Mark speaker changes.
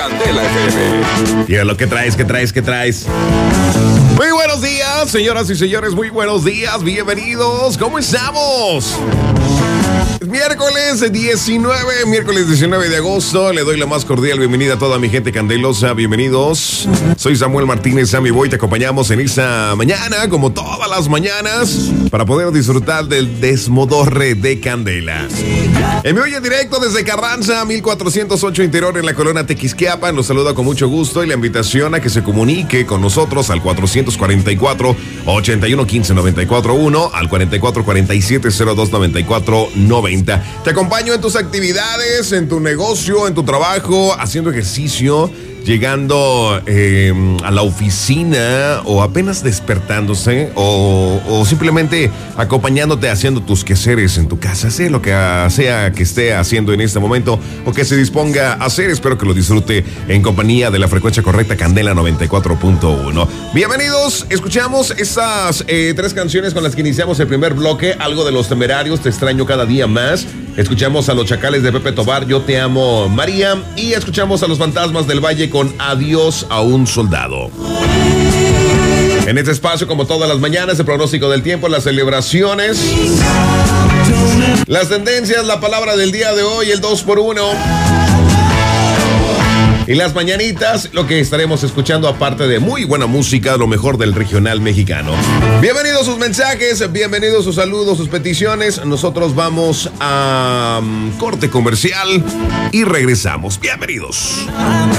Speaker 1: Candela FM.
Speaker 2: Tío, lo que traes. Muy buenos días, señoras y señores, muy buenos días, bienvenidos, ¿cómo estamos? Miércoles 19 de agosto, le doy la más cordial bienvenida a toda mi gente candelosa, bienvenidos. Soy Samuel Martínez, Sammy Boy, te acompañamos en esta mañana, como todas las mañanas, para poder disfrutar del desmodorre de Candela. Envío en directo desde Carranza, 1408 Interior, en la colonia Tequisquiapan. Los saluda con mucho gusto y la invitación a que se comunique con nosotros al 444-8115-941, al 4447-029490. Te acompaño en tus actividades, en tu negocio, en tu trabajo, haciendo ejercicio, llegando a la oficina o apenas despertándose o simplemente acompañándote haciendo tus quehaceres en tu casa, sea lo que sea que esté haciendo en este momento o que se disponga a hacer. Espero que lo disfrute en compañía de la frecuencia correcta Candela 94.1. Bienvenidos, escuchamos estas tres canciones con las que iniciamos el primer bloque, algo de Los Temerarios, Te extraño cada día más. Escuchamos a Los Chacales de Pepe Tobar, Yo te amo María, y escuchamos a Los Fantasmas del Valle con Adiós a un soldado. En este espacio, como todas las mañanas, el pronóstico del tiempo, las celebraciones, las tendencias, la palabra del día de hoy, el 2x1 y las mañanitas, lo que estaremos escuchando aparte de muy buena música, lo mejor del regional mexicano. Bienvenidos sus mensajes, bienvenidos sus saludos, sus peticiones. Nosotros vamos a corte comercial y regresamos. Bienvenidos.